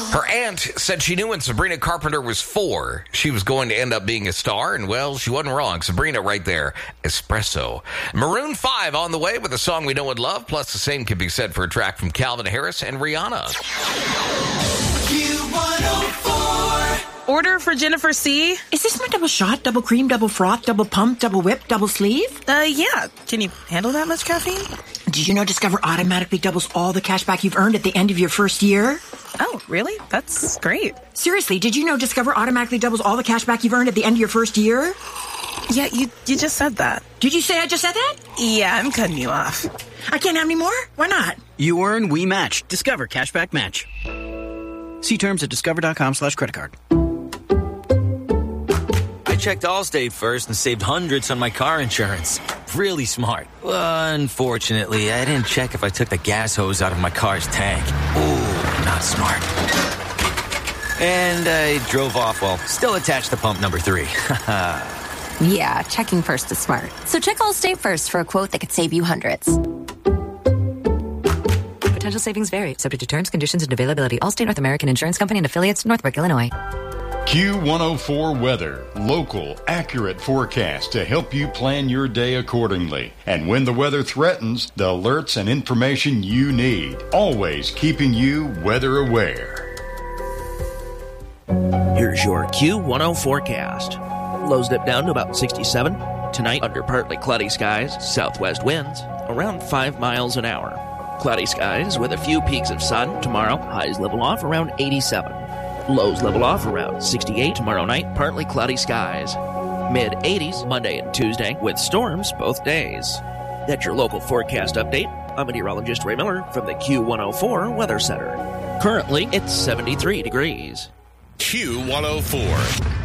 Her aunt said she knew when Sabrina Carpenter was 4, she was going to end up being a star, and, well, she wasn't wrong. Sabrina right there, Espresso. Maroon 5 on the way with a song we know and love, plus the same can be said for a track from Calvin Harris and Rihanna. Q104. Order for Jennifer C. Is this my double shot, double cream, double froth, double pump, double whip, double sleeve? Yeah. Can you handle that much caffeine? Did you know Discover automatically doubles all the cash back you've earned at the end of your first year? Oh, really? That's great. Seriously, did you know Discover automatically doubles all the cash back you've earned at the end of your first year? Yeah, you just said that. Did you say I just said that? Yeah, I'm cutting you off. I can't have any more? Why not? You earn, we match. Discover Cashback Match. See terms at discover.com/creditcard. I checked Allstate first and saved hundreds on my car insurance. Really smart. Unfortunately, I didn't check if I took the gas hose out of my car's tank. Ooh, not smart. And I drove off while still attached to pump number 3. Yeah, checking first is smart. So check Allstate first for a quote that could save you hundreds. Potential savings vary, subject to terms, conditions, and availability. Allstate North American Insurance Company and affiliates, Northbrook, Illinois. Q104 Weather. Local, accurate forecast to help you plan your day accordingly. And when the weather threatens, the alerts and information you need. Always keeping you weather aware. Here's your Q10 forecast. Lows dip down to about 67. Tonight, under partly cloudy skies, southwest winds, around 5 miles an hour. Cloudy skies with a few peaks of sun. Tomorrow, highs level off around 87. Lows level off around 68 tomorrow night, partly cloudy skies. Mid-80s Monday and Tuesday with storms both days. That's your local forecast update. I'm meteorologist Ray Miller from the Q104 Weather Center. Currently, it's 73 degrees. Q104.